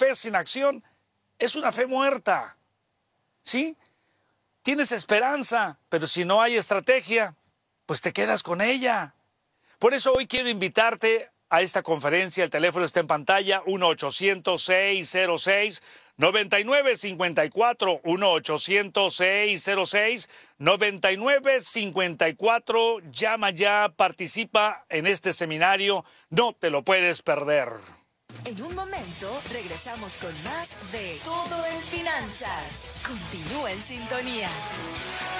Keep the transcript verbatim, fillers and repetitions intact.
fe sin acción es una fe muerta. ¿Sí? Tienes esperanza, pero si no hay estrategia, pues te quedas con ella. Por eso hoy quiero invitarte a esta conferencia. El teléfono está en pantalla, uno ochocientos, seiscientos seis, noventa y nueve cincuenta y cuatro, uno ochocientos, seiscientos seis, noventa y nueve cincuenta y cuatro. Llama ya, participa en este seminario, no te lo puedes perder. En un momento regresamos con más de Todo en Finanzas. Continúa en sintonía.